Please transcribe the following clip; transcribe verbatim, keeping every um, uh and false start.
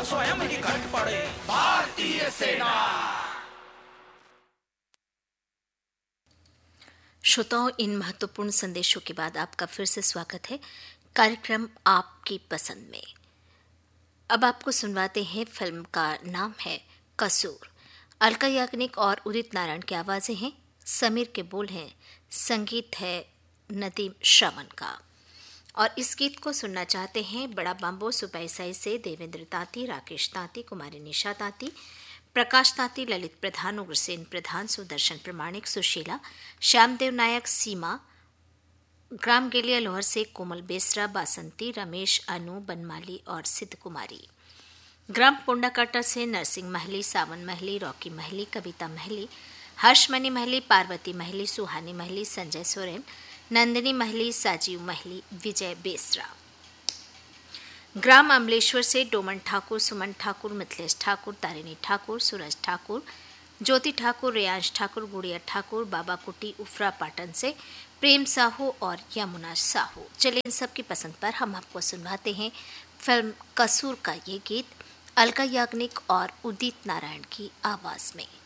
स्वयं ही घट पड़े भारतीय सेना। श्रोताओं, इन महत्वपूर्ण संदेशों के बाद आपका फिर से स्वागत है कार्यक्रम आपकी पसंद में। अब आपको सुनवाते हैं, फिल्म का नाम है कसूर। अलका याग्निक और उदित नारायण की आवाजें हैं, समीर के बोल हैं, संगीत है नदीम श्रवण का। और इस गीत को सुनना चाहते हैं बड़ा बाम्बो सुपैसाई से देवेंद्र तांती, राकेश तांती, कुमारी निशा तांती, प्रकाश तांती, ललित प्रधान, उग्रसेन प्रधान, सुदर्शन प्रमाणिक, सुशीला, श्यामदेव नायक, सीमा, ग्राम गेलिया लोहर से कोमल बेसरा, बासंती, रमेश, अनु, बनमाली और सिद्ध कुमारी। ग्राम पोंडाकाटा से नरसिंह महली, सावन महली, रॉकी महली, कविता महली, हर्षमणि महली, पार्वती महली, सुहानी महली, संजय सोरेन, नंदिनी महली, साजीव महली, विजय बेसरा। ग्राम अमलेश्वर से डोमन ठाकुर, सुमन ठाकुर, मिथिलेश ठाकुर, तारिणी ठाकुर, सूरज ठाकुर, ज्योति ठाकुर, रेयांश ठाकुर, गुड़िया ठाकुर, बाबा कुटी, उफरा पाटन से प्रेम साहू और यमुना साहू। चलिए इन सब की पसंद पर हम आपको सुनवाते हैं फिल्म कसूर का ये गीत अलका याग्निक और उदित नारायण की आवाज में।